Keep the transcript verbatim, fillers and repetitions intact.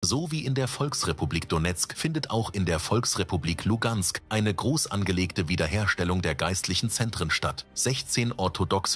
So wie in der Volksrepublik Donezk findet auch in der Volksrepublik Lugansk eine groß angelegte Wiederherstellung der geistlichen Zentren statt. sechzehn orthodoxe